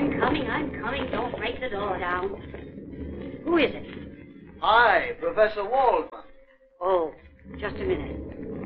I'm coming. Don't break the door down. Who is it? Hi, Professor Waldman. Oh, just a minute.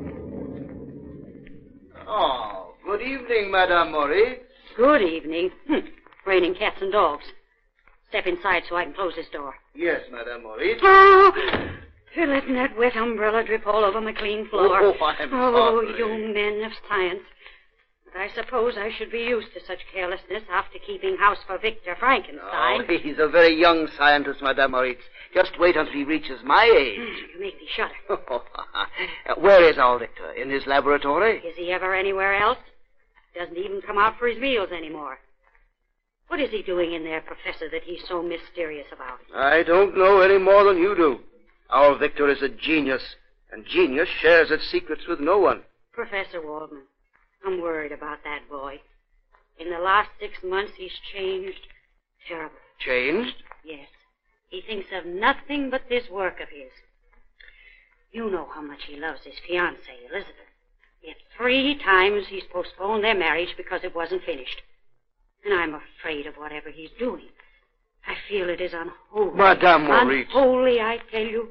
Oh, good evening, Madame Moritz. Good evening. Raining cats and dogs. Step inside so I can close this door. Yes, Madame Moritz. Oh, you're letting that wet umbrella drip all over my clean floor. Oh, I'm sorry. You men of science. But I suppose I should be used to such carelessness after keeping house for Victor Frankenstein. Oh, he's a very young scientist, Madame Moritz. Just wait until he reaches my age. You make me shudder. Where is our Victor? In his laboratory? Is he ever anywhere else? Doesn't even come out for his meals anymore. What is he doing in there, Professor, that he's so mysterious about? I don't know any more than you do. Our Victor is a genius, and genius shares its secrets with no one. Professor Waldman, I'm worried about that boy. In the last 6 months, he's changed terribly. Changed? Yes. He thinks of nothing but this work of his. You know how much he loves his fiancée, Elizabeth. Yet 3 times he's postponed their marriage because it wasn't finished. And I'm afraid of whatever he's doing. I feel it is unholy. Madame Moritz. Unholy, I tell you.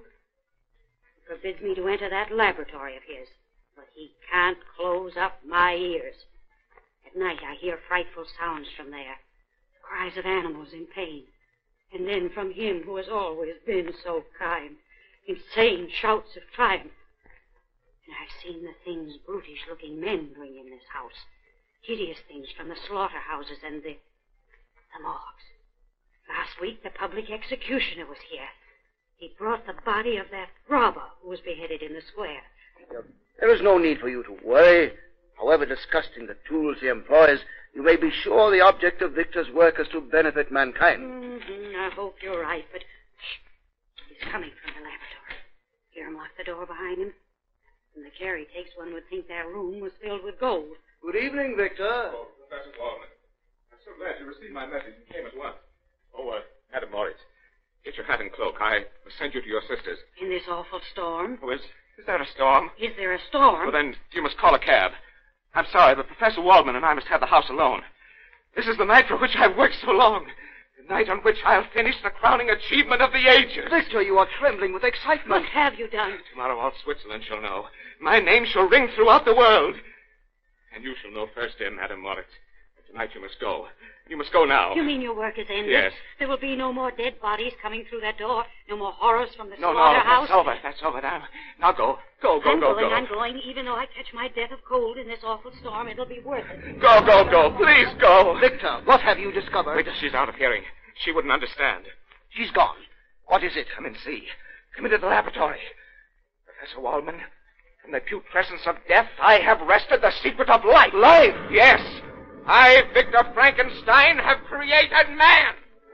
He forbids me to enter that laboratory of his. But he can't close up my ears. At night I hear frightful sounds from there. Cries of animals in pain. And then from him who has always been so kind. Insane shouts of triumph. And I've seen the things brutish-looking men doing in this house. Hideous things from the slaughterhouses and the morgues. Last week, the public executioner was here. He brought the body of that robber who was beheaded in the square. There is no need for you to worry. However disgusting the tools he employs, you may be sure the object of Victor's work is to benefit mankind. I hope you're right, but shh. He's coming from the laboratory. Hear him lock the door behind him? From the care he takes, one would think that room was filled with gold. Good evening, Victor. Oh, Professor Waldman. I'm so glad you received my message and came at once. Oh, Madame Moritz, get your hat and cloak. I will send you to your sisters. In this awful storm? Oh, is there a storm? Is there a storm? Well, then you must call a cab. I'm sorry, but Professor Waldman and I must have the house alone. This is the night for which I've worked so long. The night on which I'll finish the crowning achievement of the ages. Victor, you are trembling with excitement. What have you done? Tomorrow all Switzerland shall know. My name shall ring throughout the world. And you shall know first, dear Madame Moritz. Tonight you must go. You must go now. You mean your work is ended? Yes. There will be no more dead bodies coming through that door. No more horrors from the No, slaughterhouse. that's over. Now go. Go. I'm going. Even though I catch my death of cold in this awful storm, it'll be worth it. Go. Please go. Victor, what have you discovered? Wait, she's out of hearing. She wouldn't understand. She's gone. What is it? Come and see. Come into the laboratory. Professor Waldman, from the putrescence of death, I have wrested the secret of life. Life? Yes. I, Victor Frankenstein, have created man.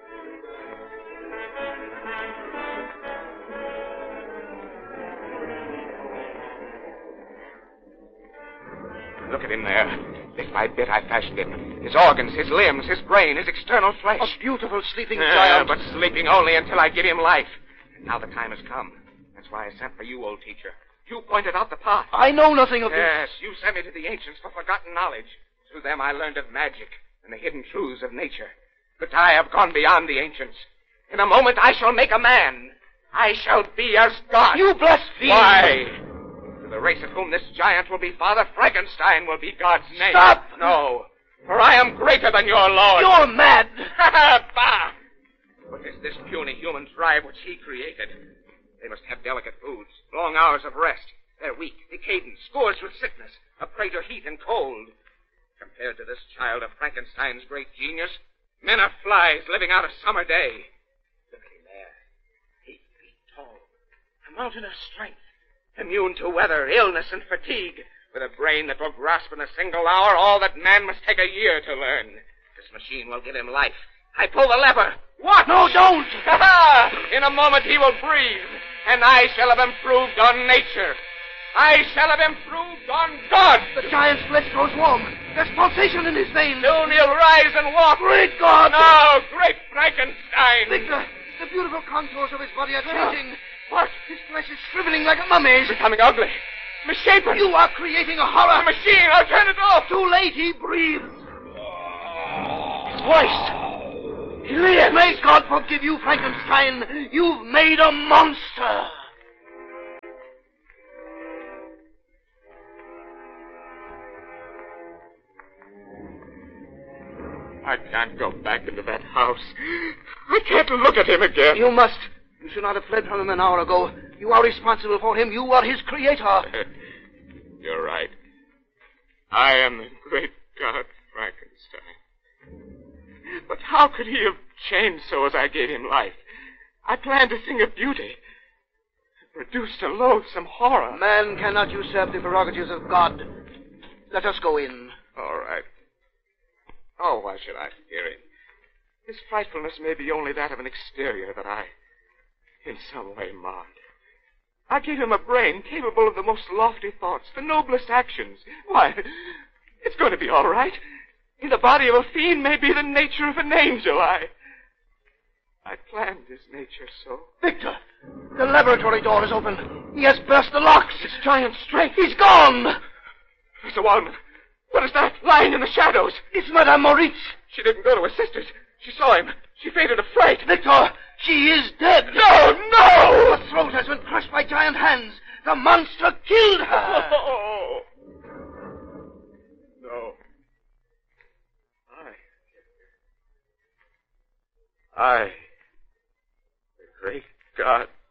Look at him there. Bit by bit, I fashioned him. His organs, his limbs, his brain, his external flesh. A beautiful sleeping giant. But sleeping only until I give him life. And now the time has come. That's why I sent for you, old teacher. You pointed out the path. I know nothing of this. Yes, you sent me to the ancients for forgotten knowledge. Through them I learned of magic and the hidden truths of nature. But I have gone beyond the ancients. In a moment I shall make a man. I shall be as God. You blaspheme. Why? To the race of whom this giant will be father, Frankenstein will be God's name. Stop! No, for I am greater than your Lord. You're mad. Bah! What is this puny human tribe which he created? They must have delicate foods, long hours of rest. They're weak, decadent, scourged with sickness, a prey to heat and cold. Compared to this child of Frankenstein's great genius, men are flies living out a summer day. Look at him there, 8 feet tall, a mountain of strength, immune to weather, illness, and fatigue, with a brain that will grasp in a single hour all that man must take a year to learn. This machine will give him life. I pull the lever. Watch! No, don't! In a moment he will breathe, and I shall have improved on nature. I shall have improved on God. The giant's flesh grows warm. There's pulsation in his veins. Soon he'll rise and walk. Great God! No, great Frankenstein. Victor, the beautiful contours of his body are changing. What? His flesh is shriveling like a mummy's. Becoming ugly. Misshapen. You are creating a horror. The machine. I'll turn it off. Too late, he breathes. His voice. Elias! May God forgive you, Frankenstein. You've made a monster. I can't go back into that house. I can't look at him again. You must. You should not have fled from him an hour ago. You are responsible for him. You are his creator. You're right. I am the great god Frankenstein. But how could he have changed so as I gave him life? I planned a thing of beauty. Produced a loathsome horror. Man cannot usurp the prerogatives of God. Let us go in. All right. Oh, why should I fear him? His frightfulness may be only that of an exterior that I, in some way, marred. I gave him a brain capable of the most lofty thoughts, the noblest actions. Why, it's going to be all right. In the body of a fiend may be the nature of an angel. I planned his nature so. Victor, the laboratory door is open. He has burst the locks. His giant strength. He's gone. Mr. Waldman, what is that lying in the shadows? It's Madame Moritz. She didn't go to her sister's. She saw him. She fainted of fright. Victor, she is dead. No, no! Her throat has been crushed by giant hands. The monster killed her. Oh. No. I, the great god